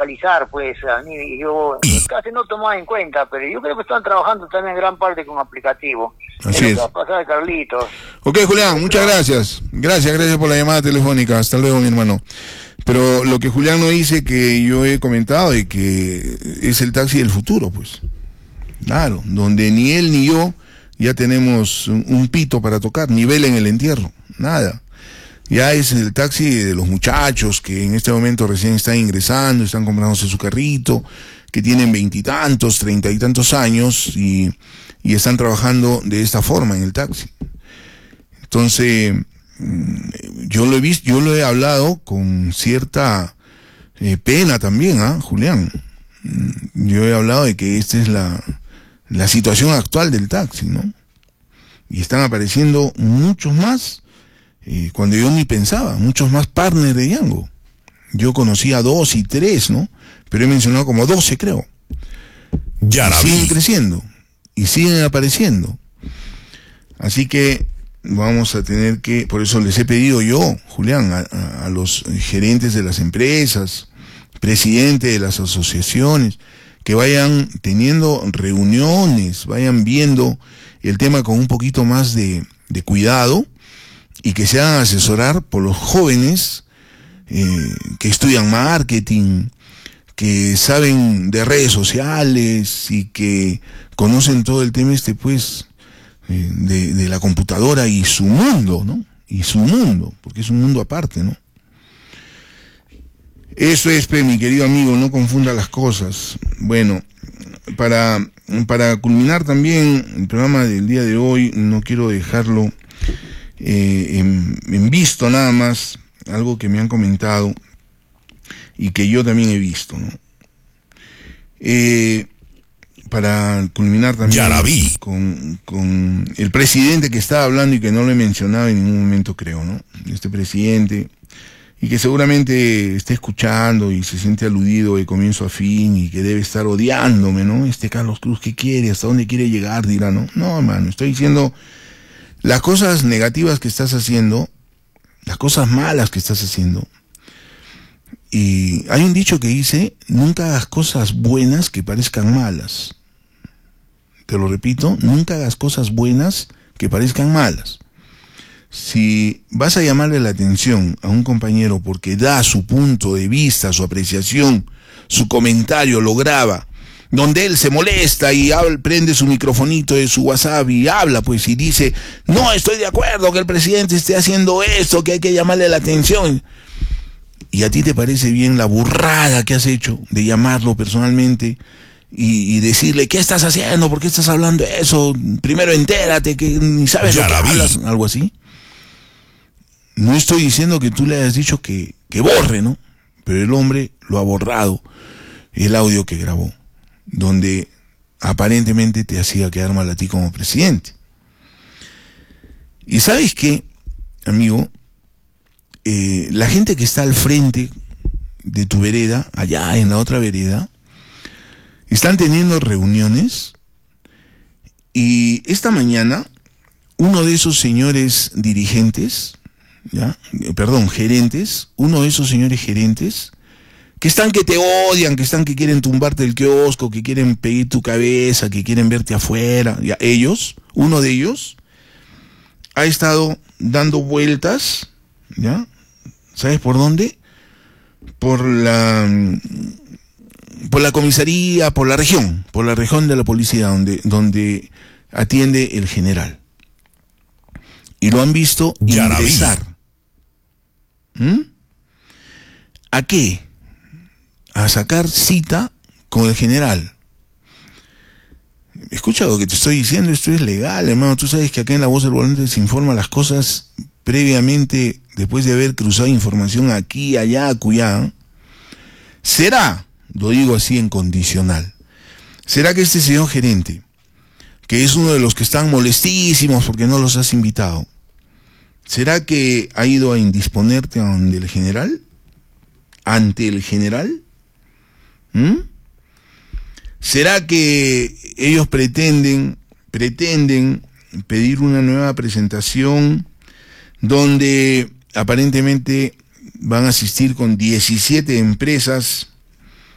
normalizar, pues, yo casi no tomaba en cuenta, pero yo creo que están trabajando también en gran parte con aplicativos. Así es. Va a pasar, Carlitos. Ok, Julián, muchas gracias. Gracias por la llamada telefónica. Hasta luego, mi hermano. Pero lo que Julián no dice, que yo he comentado, y que es el taxi del futuro, pues. Claro, donde ni él ni yo ya tenemos un pito para tocar, ni vela en el entierro, nada. Ya es el taxi de los muchachos que en este momento recién están ingresando, están comprándose su carrito, que tienen 20 y tantos, 30 y tantos años y están trabajando de esta forma en el taxi. Entonces, yo lo he visto, yo lo he hablado con cierta pena también, Julián. Yo he hablado de que esta es la situación actual del taxi, ¿no? Y están apareciendo muchos más, cuando yo ni pensaba, muchos más partners de Yango. Yo conocía 2 y 3, ¿no? Pero he mencionado como 12, creo. Ya siguen creciendo y siguen apareciendo. Así que vamos a tener que, por eso les he pedido yo, Julián, a los gerentes de las empresas, presidentes de las asociaciones, que vayan teniendo reuniones, vayan viendo el tema con un poquito más de cuidado, y que se hagan asesorar por los jóvenes que estudian marketing, que saben de redes sociales y que conocen todo el tema pues de la computadora y su mundo, ¿no? Y su mundo, porque es un mundo aparte, ¿no? Eso es, mi querido amigo, no confunda las cosas. Bueno, para culminar también el programa del día de hoy, no quiero dejarlo en visto nada más, algo que me han comentado y que yo también he visto, ¿no? Para culminar también con el presidente que estaba hablando y que no lo he mencionado en ningún momento, creo, ¿no? Este presidente, y que seguramente está escuchando y se siente aludido de comienzo a fin y que debe estar odiándome, ¿no? Este Carlos Cruz, ¿qué quiere? ¿Hasta dónde quiere llegar? Dirá, ¿no? No, hermano, estoy diciendo las cosas negativas que estás haciendo, las cosas malas que estás haciendo. Y hay un dicho que dice, nunca hagas cosas buenas que parezcan malas. Te lo repito, nunca hagas cosas buenas que parezcan malas. Si vas a llamarle la atención a un compañero porque da su punto de vista, su apreciación, su comentario, lo graba, donde él se molesta y prende su microfonito de su WhatsApp y habla, pues, y dice, no estoy de acuerdo que el presidente esté haciendo esto, que hay que llamarle la atención, y a ti te parece bien la burrada que has hecho de llamarlo personalmente y decirle, ¿qué estás haciendo? ¿Por qué estás hablando de eso? Primero entérate, que ni sabes lo que hablas, algo así. No estoy diciendo que tú le hayas dicho que borre, ¿no? Pero el hombre lo ha borrado, el audio que grabó, donde aparentemente te hacía quedar mal a ti como presidente. Y ¿sabes qué, amigo? La gente que está al frente de tu vereda, allá en la otra vereda, están teniendo reuniones, y esta mañana uno de esos señores dirigentes, gerentes, uno de esos señores gerentes, que están que te odian, que están que quieren tumbarte el kiosco, que quieren pedir tu cabeza, que quieren verte afuera, uno de ellos, ha estado dando vueltas, ¿sabes por dónde? Por la comisaría, por la región de la policía donde atiende el general. Y lo han visto ingresar. ¿A qué? A sacar cita con el general. Escucha lo que te estoy diciendo, esto es legal, hermano. Tú sabes que acá en La Voz del Volante se informa las cosas previamente, después de haber cruzado información aquí, allá, acullá. ¿Será, lo digo así en condicional, será que este señor gerente, que es uno de los que están molestísimos porque no los has invitado, será que ha ido a indisponerte ante el general? ¿Ante el general? ¿Será que ellos pretenden pedir una nueva presentación donde aparentemente van a asistir con 17 empresas